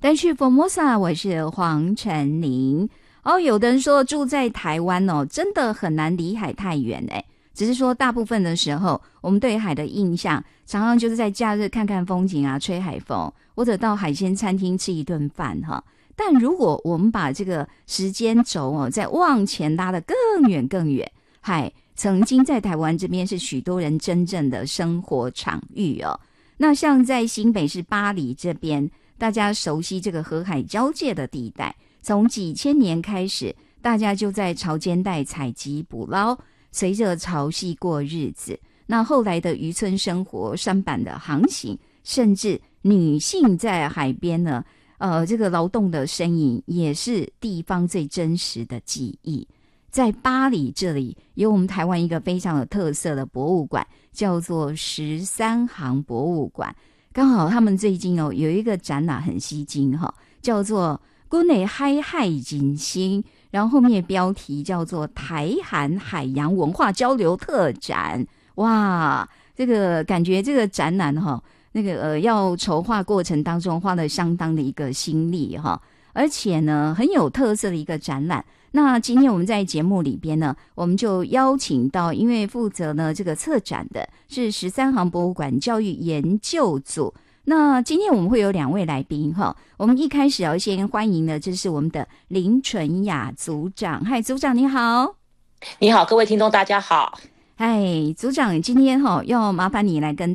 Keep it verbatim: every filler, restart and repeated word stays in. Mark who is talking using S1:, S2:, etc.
S1: 但去 Formosa， 我是黄晨林。哦，有的人说住在台湾哦，真的很难离海太远哎。只是说大部分的时候，我们对海的印象常常就是在假日看看风景啊，吹海风，或者到海鲜餐厅吃一顿饭哈。但如果我们把这个时间轴哦，再往前拉得更远更远，海曾经在台湾这边是许多人真正的生活场域哦。那像在新北市八里这边，大家熟悉这个河海交界的地带，从几千年开始，大家就在潮间带采集捕捞，随着潮汐过日子。那后来的渔村生活、舢板的航行，甚至女性在海边呢，呃，这个劳动的身影，也是地方最真实的记忆。在八里这里，有我们台湾一个非常有特色的博物馆，叫做十三行博物馆。刚好他们最近哦有一个展览很吸睛哈、哦，叫做“国内海海景星”，然后后面标题叫做台韩海洋文化交流特展。哇，这个感觉这个展览哈、哦，那个呃要筹划过程当中花了相当的一个心力哈、哦，而且呢很有特色的一个展览。那今天我们在节目里边呢，我们就邀请到，因为负责呢这个策展的是十三行博物馆教育研究组。那今天我们会有两位来宾哈，我们一开始要先欢迎的，这是我们的林纯雅组长。嗨，组长你好。
S2: 你好，各位听众大家好。
S1: 嗨，组长，今天哈要麻烦你来跟